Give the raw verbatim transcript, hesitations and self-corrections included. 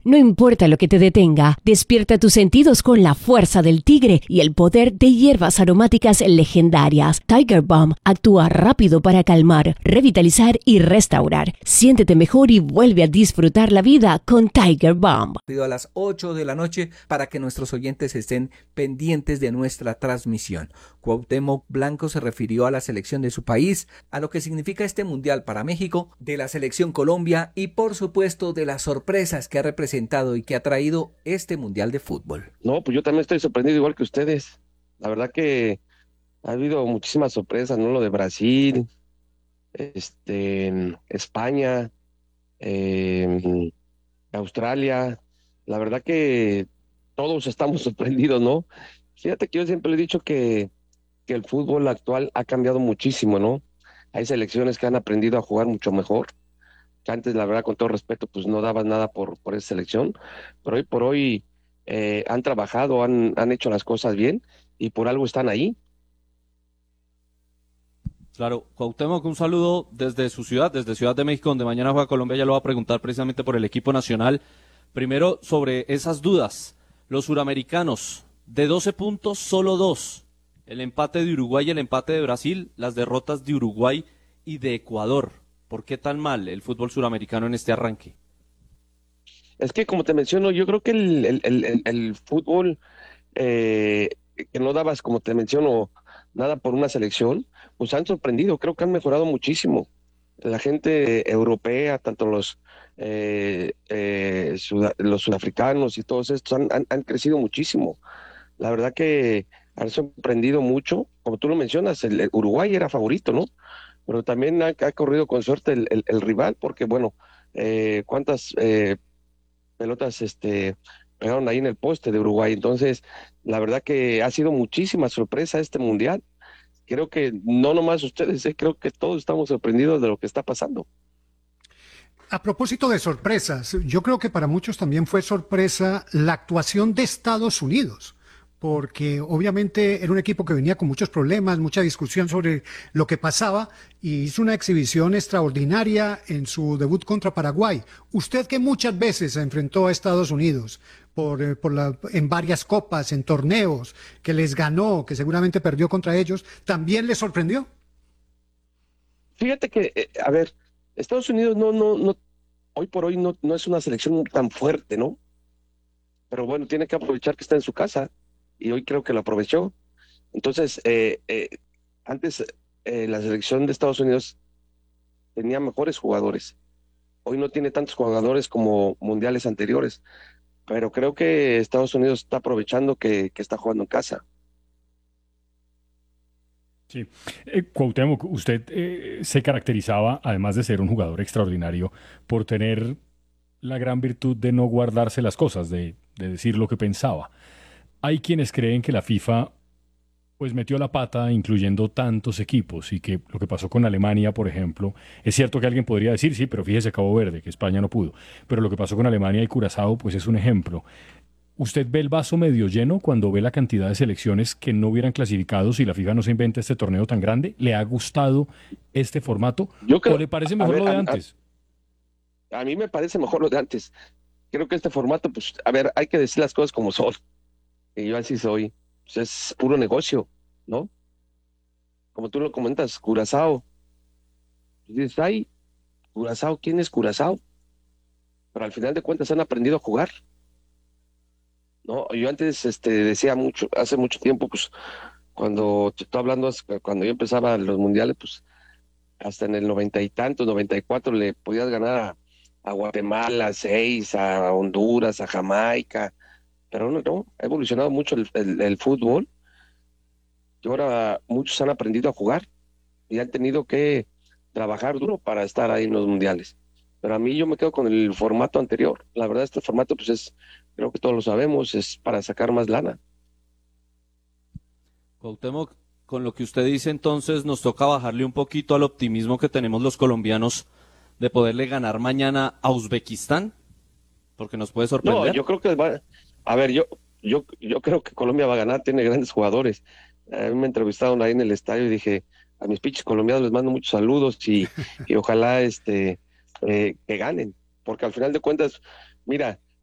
No importa lo que te detenga, despierta tus sentidos con la fuerza del tigre y el poder de hierbas aromáticas legendarias. Tiger Balm actúa rápido para calmar, revitalizar y restaurar. Siéntete mejor y vuelve a disfrutar la vida con Tiger Balm. A las ocho de la noche para que nuestros oyentes estén pendientes de nuestra transmisión. Cuauhtémoc Blanco se refirió a la selección de su país, a lo que significa este mundial para México, de la selección Colombia y por supuesto de las sorpresas que ha representado y que ha traído este mundial de fútbol. No, pues yo también estoy sorprendido igual que ustedes. La verdad que ha habido muchísimas sorpresas, ¿no? Lo de Brasil, este, España, eh, Australia. La verdad que todos estamos sorprendidos, ¿no? Fíjate que yo siempre he dicho que, que el fútbol actual ha cambiado muchísimo, ¿no? Hay selecciones que han aprendido a jugar mucho mejor, que antes, la verdad, con todo respeto, pues no daban nada por, por esa selección, pero hoy por hoy eh, han trabajado, han, han hecho las cosas bien y por algo están ahí. Claro, Cuauhtémoc, un saludo desde su ciudad, desde Ciudad de México, donde mañana juega Colombia. Ya lo va a preguntar precisamente por el equipo nacional. Primero, sobre esas dudas. Los suramericanos, de doce puntos, solo dos. El empate de Uruguay y el empate de Brasil, las derrotas de Uruguay y de Ecuador. ¿Por qué tan mal el fútbol suramericano en este arranque? Es que, como te menciono, yo creo que el, el, el, el fútbol eh, que no dabas, como te menciono, nada por una selección, pues han sorprendido, creo que han mejorado muchísimo. La gente europea, tanto los eh, eh, sud los sudafricanos y todos estos han, han, han crecido muchísimo. La verdad que han sorprendido mucho, como tú lo mencionas, el, el Uruguay era favorito, ¿no? Pero también ha, ha corrido con suerte el, el, el rival, porque bueno, eh, cuántas eh, pelotas este, pegaron ahí en el poste de Uruguay. Entonces, la verdad que ha sido muchísima sorpresa este mundial. Creo que no nomás ustedes, eh, creo que todos estamos sorprendidos de lo que está pasando. A propósito de sorpresas, yo creo que para muchos también fue sorpresa la actuación de Estados Unidos, porque obviamente era un equipo que venía con muchos problemas, mucha discusión sobre lo que pasaba, y hizo una exhibición extraordinaria en su debut contra Paraguay. Usted, que muchas veces se enfrentó a Estados Unidos por, eh, por la, en varias copas, en torneos, que les ganó, que seguramente perdió contra ellos, ¿también le sorprendió? Fíjate que, eh, a ver, Estados Unidos no, no, no, hoy por hoy no, no es una selección tan fuerte, ¿no? Pero bueno, tiene que aprovechar que está en su casa, y hoy creo que lo aprovechó. Entonces, eh, eh, antes eh, la selección de Estados Unidos tenía mejores jugadores. Hoy no tiene tantos jugadores como mundiales anteriores, pero creo que Estados Unidos está aprovechando que, que está jugando en casa. Sí. Eh, Cuauhtémoc, usted eh, se caracterizaba, además de ser un jugador extraordinario, por tener la gran virtud de no guardarse las cosas, de, de decir lo que pensaba. Hay quienes creen que la FIFA pues metió la pata incluyendo tantos equipos y que lo que pasó con Alemania, por ejemplo, es cierto que alguien podría decir, sí, pero fíjese Cabo Verde, que España no pudo, pero lo que pasó con Alemania y Curazao pues es un ejemplo. ¿Usted ve el vaso medio lleno cuando ve la cantidad de selecciones que no hubieran clasificado si la FIFA no se inventa este torneo tan grande? ¿Le ha gustado este formato? Yo creo, ¿O le parece mejor ver, lo de a, antes? A, a mí me parece mejor lo de antes. Creo que este formato, pues, a ver, hay que decir las cosas como son. Y yo así soy. Pues es puro negocio, ¿no? Como tú lo comentas, Curazao. Pues dices, ay, Curazao, ¿quién es Curazao? Pero al final de cuentas han aprendido a jugar. No, yo antes este, decía mucho, hace mucho tiempo, pues, cuando te estoy hablando, cuando yo empezaba los mundiales, pues, hasta en el noventa y tantos, noventa y cuatro, le podías ganar a, a Guatemala, seis, a Honduras, a Jamaica, pero no, no, ha evolucionado mucho el, el, el fútbol, y ahora muchos han aprendido a jugar, y han tenido que trabajar duro para estar ahí en los mundiales. Pero a mí yo me quedo con el formato anterior. La verdad, este formato, pues es, creo que todos lo sabemos, es para sacar más lana. Cuauhtémoc, con lo que usted dice, entonces nos toca bajarle un poquito al optimismo que tenemos los colombianos de poderle ganar mañana a Uzbekistán, porque nos puede sorprender. No, yo creo que va, a ver, yo, yo, yo creo que Colombia va a ganar, tiene grandes jugadores. A mí me entrevistaron ahí en el estadio y dije, a mis pinches colombianos les mando muchos saludos y, y ojalá este eh, que ganen, porque al final de cuentas, mira,